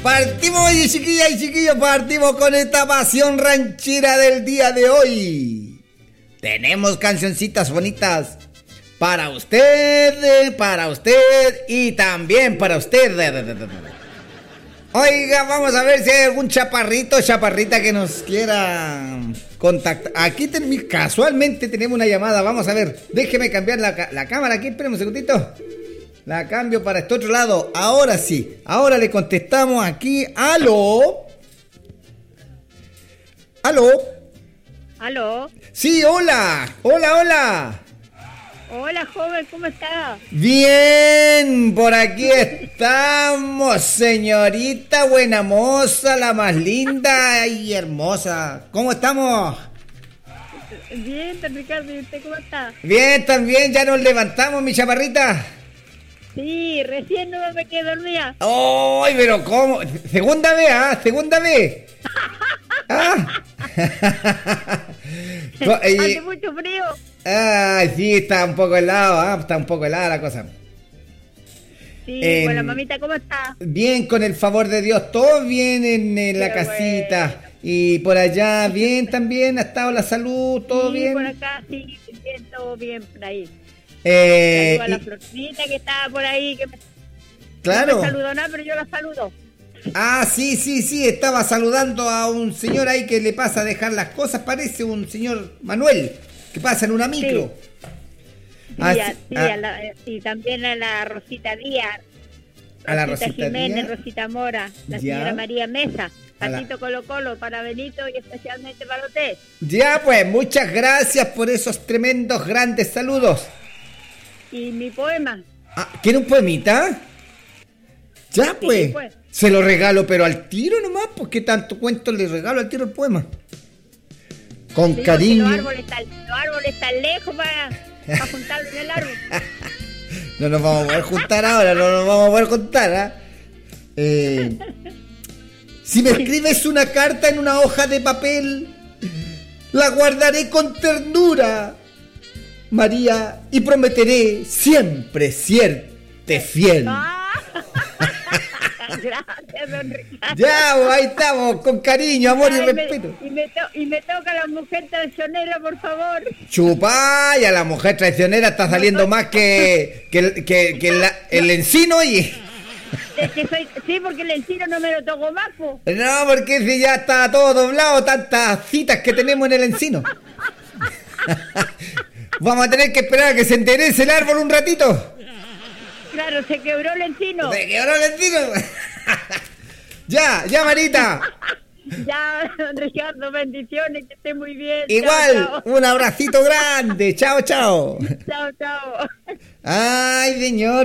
Partimos, y chiquillas y chiquillos, partimos con esta pasión ranchera del día de hoy. Tenemos cancioncitas bonitas para usted y también para usted. Oiga, vamos a ver si hay algún chaparrito o chaparrita que nos quiera contactar. Aquí casualmente tenemos una llamada, vamos a ver. Déjeme cambiar la cámara aquí, espérenme un segundito. La cambio para este otro lado. Ahora sí, ahora le contestamos aquí. ¿Aló? ¿Aló? ¿Aló? Sí, hola. Hola. Hola, joven, ¿cómo está? Bien, por aquí estamos, señorita buena moza, la más linda y hermosa. ¿Cómo estamos? Bien, don Ricardo, ¿y usted cómo está? Bien, también, ya nos levantamos, mi chaparrita. Sí, recién no me quedé dormida. ¡Ay, pero cómo! Segunda vez, segunda vez. Hace mucho frío. Ay, sí, está un poco helado, está un poco helada la cosa. Sí, con la mamita, ¿cómo está? Bien, con el favor de Dios, todo bien en la casita. Bueno. Y por allá, bien también, ha estado la salud, todo bien. Por acá, sí, bien, todo bien por ahí. Saludo a la Florcita que estaba por ahí, que claro. No me saludó nada, pero yo la saludo. Sí, estaba saludando a un señor ahí que le pasa a dejar las cosas, parece un señor Manuel, que pasa en una micro. Y también a la Rosita Díaz, a la Rosita Jiménez, Díaz. Rosita Mora, la señora María Mesa, Patito Colo Colo, para Benito y especialmente para usted. Ya pues, muchas gracias por esos tremendos grandes saludos. Y mi poema. ¿Quiere un poemita? Ya pues. Sí, pues. Se lo regalo, pero al tiro nomás, porque tanto cuento le regalo al tiro el poema. Con cariño. Los árboles están lejos para juntarlos en el árbol. No nos vamos a poder juntar ahora, no nos vamos a poder juntar. Si me escribes una carta en una hoja de papel, la guardaré con ternura, María, y prometeré siempre serte fiel. Gracias, don Ricardo. Ya, ahí estamos, con cariño, amor y respeto. Y me toca la mujer traicionera, por favor. Chupaya, la mujer traicionera está saliendo más que el encino y... Sí, porque el encino no me lo toco más, po. No, porque si ya está todo doblado, tantas citas que tenemos en el encino. Vamos a tener que esperar a que se enderece el árbol un ratito. Claro, se quebró el encino. Ya, Marita. Ya, don Ricardo, bendiciones, que esté muy bien. Igual, chao. Un abracito grande. Chao. Chao. Ay, señor.